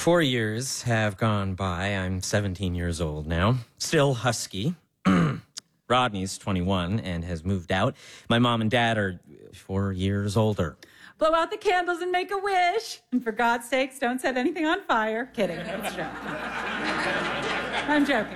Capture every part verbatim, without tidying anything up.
Four years have gone by. I'm seventeen years old now. Still husky. Rodney's twenty-one and has moved out. My mom and dad are four years older. Blow out the candles and make a wish. And for God's sakes, don't set anything on fire. Kidding. It's joking. I'm joking.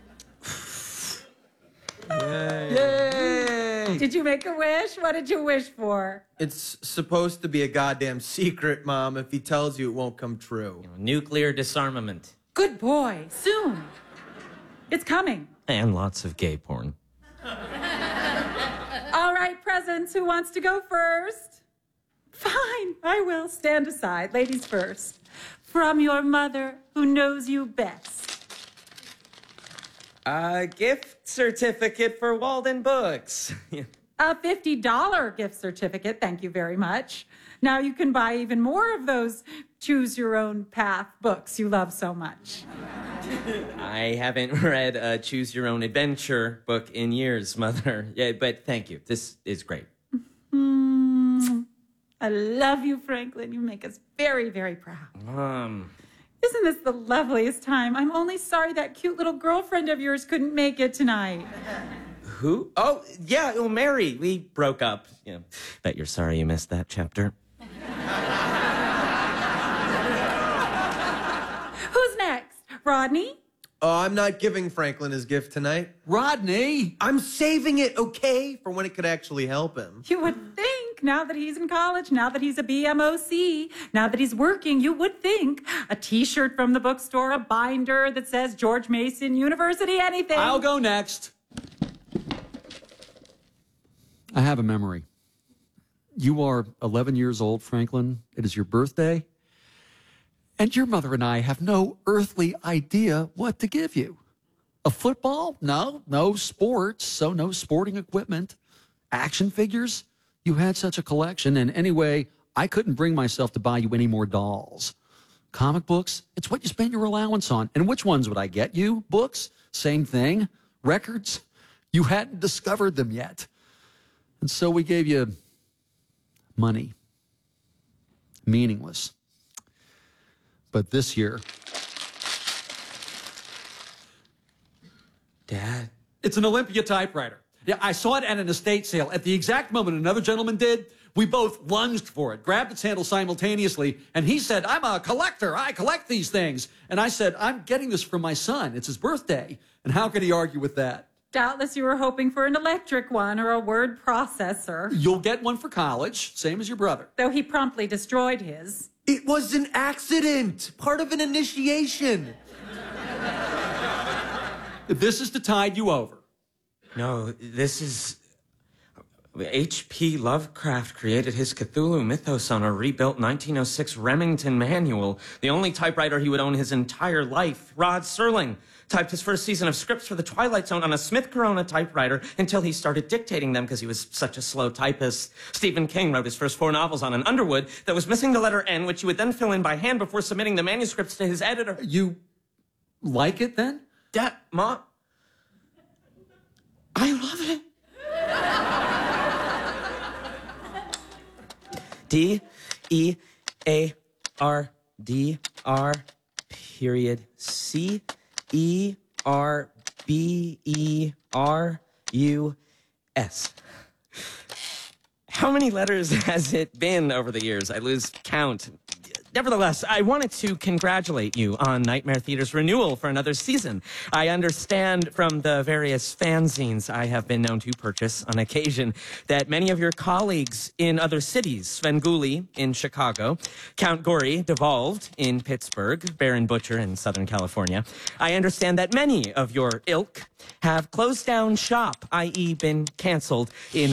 Yay. Yay! Did you make a wish? What did you wish for? It's supposed to be a goddamn secret, Mom. If he tells you, it won't come true. You know, nuclear disarmament. Good boy. Soon. It's coming. And lots of gay porn. All right, presents. Who wants to go first? Fine, I will. Stand aside. Ladies first. From your mother, who knows you best. A gift certificate for Walden Books. A fifty dollar gift certificate, thank you very much. Now you can buy even more of those Choose Your Own Path books you love so much. I haven't read a Choose Your Own Adventure book in years, Mother. Yeah, but thank you. This is great. Mm, I love you, Franklin. You make us very, very proud. Mom. Isn't this the loveliest time? I'm only sorry that cute little girlfriend of yours couldn't make it tonight. Who? Oh, yeah, oh, Mary. We broke up. You know, bet you're sorry you missed that chapter. Who's next? Rodney? Oh, I'm not giving Franklin his gift tonight. Rodney! I'm saving it, okay? For when it could actually help him. You would think, now that he's in college, now that he's a B M O C, now that he's working, you would think a T-shirt from the bookstore, a binder that says George Mason University, anything. I'll go next. I have a memory. You are eleven years old, Franklin. It is your birthday. And your mother and I have no earthly idea what to give you. A football? No, no sports, so no sporting equipment. Action figures? You had such a collection, and anyway, I couldn't bring myself to buy you any more dolls. Comic books? It's what you spend your allowance on. And which ones would I get you? Books? Same thing. Records? You hadn't discovered them yet. And so we gave you money. Meaningless. But this year, Dad? it's an Olympia typewriter. Yeah, I saw it at an estate sale. At the exact moment another gentleman did, we both lunged for it, grabbed its handle simultaneously, and he said, I'm a collector. I collect these things. And I said, I'm getting this for my son. It's his birthday. And how could he argue with that? Doubtless you were hoping for an electric one or a word processor. You'll get one for college, same as your brother. Though he promptly destroyed his. It was an accident, part of an initiation. This is to tide you over. No, this is... H P Lovecraft created his Cthulhu mythos on a rebuilt nineteen oh six Remington manual. The only typewriter he would own his entire life. Rod Serling typed his first season of scripts for The Twilight Zone on a Smith Corona typewriter until he started dictating them because he was such a slow typist. Stephen King wrote his first four novels on an Underwood that was missing the letter N, which he would then fill in by hand before submitting the manuscripts to his editor. You like it then? Dad, Mom, I love it. D E A R D R period C E R B E R U S. How many letters has it been over the years? I lose count. Nevertheless, I wanted to congratulate you on Nightmare Theater's renewal for another season. I understand from the various fanzines I have been known to purchase on occasion that many of your colleagues in other cities, Svengoolie in Chicago, Count Gory devolved in Pittsburgh, Baron Butcher in Southern California. I understand that many of your ilk have closed down shop, that is been canceled in